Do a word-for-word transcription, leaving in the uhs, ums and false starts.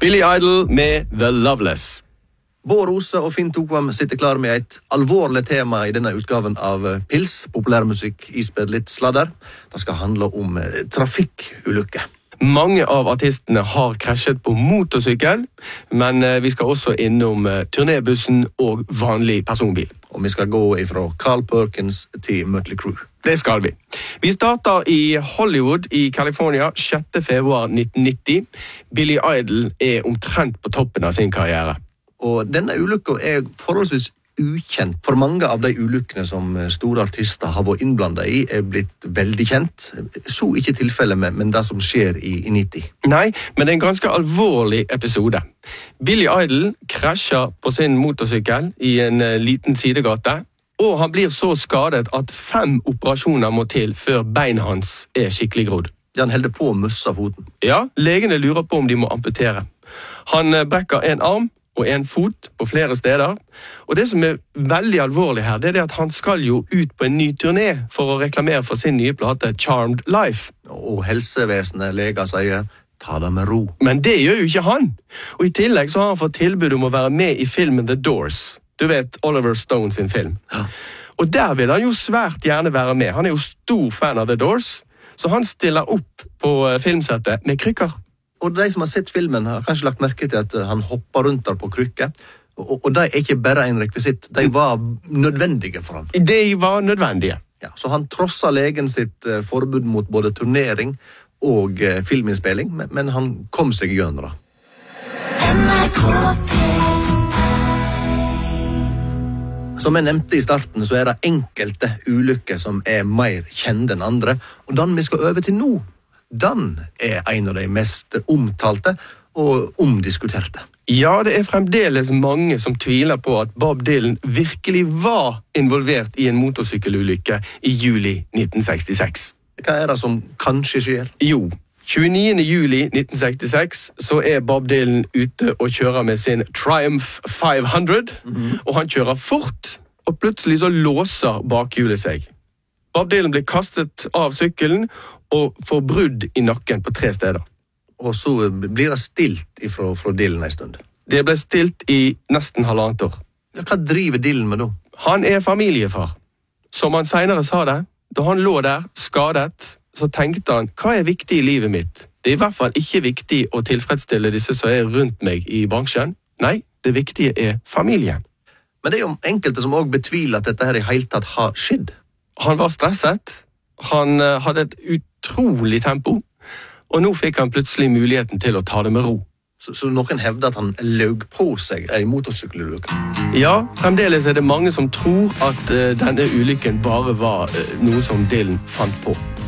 Billy Idol med The Loveless. Bård Ose og Finn Tokvam sitter klar med et alvorlig tema i denne utgaven av Pils, populærmusikk ispedd litt sladder. Det skal handle om trafikkulykker. Mange av artistene har krasjet på motorsykkel, men vi skal også innom turnébussen og vanlig personbil. Og vi skal gå ifra Carl Perkins til Mötley Crüe. Det skal vi. Vi starter i Hollywood i California sjette februar nitten nitti. Billy Idol er omtrent på toppen av sin karriere. Og denne ulykken er forholdsvis ukjent. For mange av de ulykkene som store artister har vært innblandet i er blitt veldig kjent. Så ikke tilfellet med, men det som skjer i, i nitti. Nei, men det er en ganske alvorlig episode. Billy Idol krasjer på sin motorsykkel i en liten sidegate, og han blir så skadet at fem operasjoner må til før beina hans er skikkelig grodd. Han holder på å miste foten. Ja, legene lurer på om de må amputere. Han brekker en arm og en fot på flere steder. Og det som er veldig alvorlig her, det er det at han skal jo ut på en ny turné for å reklamere for sin nye plate Charmed Life. Og helsevesenet, leger sier, ta det med ro. Men det gjør jo ikke han. Og i tillegg så har han fått tilbud om å være med i filmen The Doors. Du vet, Oliver Stone sin film. Ja. Og der vil han jo svært gjerne være med. Han er jo stor fan av The Doors, så han stiller opp på filmsettet med krykker. Og de som har sett filmen har kanskje lagt merke til at han hopper rundt der på krykker. Og, og de er ikke bare en rekvisitt, de var nødvendige for han. De var nødvendige. Ja, så han trosser legen sitt uh, forbud mot både turnering og uh, filminnspilling, men, men han kom seg gjennom det. Som jeg nevnte i starten, så er det enkelte ulykker som er mer kjente enn andre, og den vi skal over til nå, den er en av de mest omtalte og omdiskuterte. Ja, det er fremdeles mange som tviler på at Bob Dylan virkelig var involvert i en motorsykkelulykke i juli nitten sekstiseks. Hva er det som kanskje skjer? Jo, tjueniende juli nitten sekstiseks så er Bob Dylan ute og kjører med sin Triumph fem hundre, mm-hmm. og han kjører fort, og plutselig så låser bakhjulet seg. Bob Dylan blir kastet av sykkelen og får brudd i nakken på tre steder. Og så blir det stilt ifra, fra Dylan en stund. Det ble stilt i nesten halvannet år. Ja, hva driver Dylan med da? Han er familiefar. Som han senere sa det, da han lå der skadet, så tenkte han, hva er viktig i livet mitt? Det er i hvert fall ikke viktig å tilfredsstille disse som er rundt meg i bransjen. Nei, det viktige er familien. Men det er jo enkelte som også betviler at dette her i hele tatt har skjedd. Han var stresset, han hadde et utrolig tempo, og nå fikk han plutselig muligheten til å ta det med ro. Så, så noen hevder at han løg på seg i motorsykkelulykke? Ja, fremdeles er det mange som tror at uh, denne ulykken bare var uh, noe som Dylan fant på.